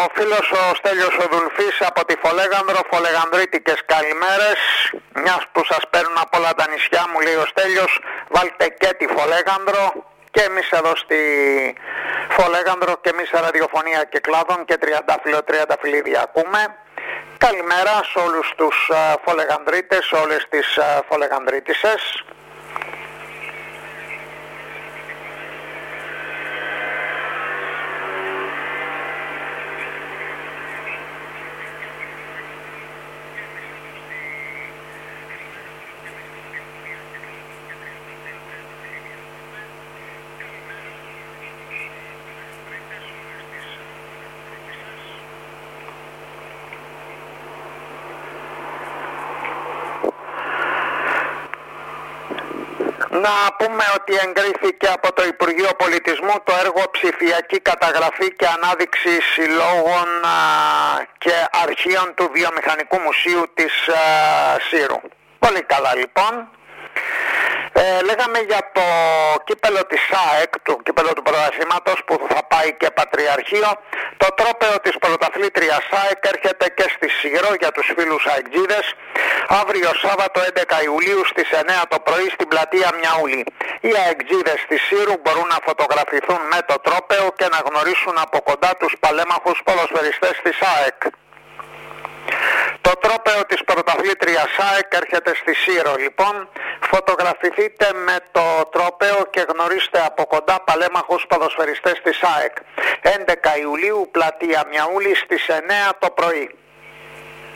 φίλος ο Στέλιος ο Δουλφής από τη Φολέγανδρο, φολεγανδρίτικες καλημέρες. Μιας που σας παίρνουν από όλα τα νησιά, μου λέει ο Στέλιος, βάλτε και τη Φολέγανδρο. Και εμείς εδώ στη Φολέγανδρο και εμείς σε ραδιοφωνία και κλάδων και τριανταφυλλίδια ακούμε. Καλημέρα σε όλους τους φολεγανδρίτες, σε όλες τις φολεγανδρίτισσες. Να πούμε ότι εγκρίθηκε από το Υπουργείο Πολιτισμού το έργο ψηφιακή καταγραφή και ανάδειξη συλλόγων και αρχείων του Βιομηχανικού Μουσείου της Σύρου. Πολύ καλά λοιπόν. Λέγαμε για το κύπελο της ΑΕΚ, το κύπελο του πρωταθλήματος που θα πάει και Πατριαρχείο. Το τρόπαιο της πρωταθλήτριας ΑΕΚ έρχεται και στη Σύρο για τους φίλους αεκτζίδες. Αύριο Σάββατο 11 Ιουλίου στις 9 το πρωί στην πλατεία Μιαούλη. Οι αεκτζίδες της Σύρου μπορούν να φωτογραφηθούν με το τρόπαιο και να γνωρίσουν από κοντά τους παλέμαχους ποδοσφαιριστές της ΑΕΚ. Το τρόπαιο της πρωταθλήτριας ΑΕΚ έρχεται στη Σύρο λοιπόν. Φωτογραφηθείτε με το τρόπαιο και γνωρίστε από κοντά παλέμαχους ποδοσφαιριστές της ΑΕΚ. 11 Ιουλίου, πλατεία Μιαούλη στις 9 το πρωί.